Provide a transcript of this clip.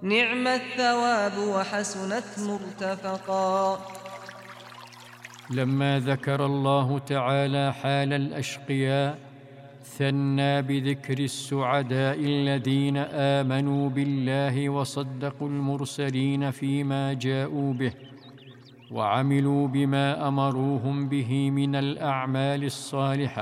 نعم الثواب وحسنت مرتفقا. لما ذكر الله تعالى حال الأشقياء ثنى بذكر السعداء الذين آمنوا بالله وصدقوا المرسلين فيما جاءوا به وعملوا بما أمروهم به من الأعمال الصالحة،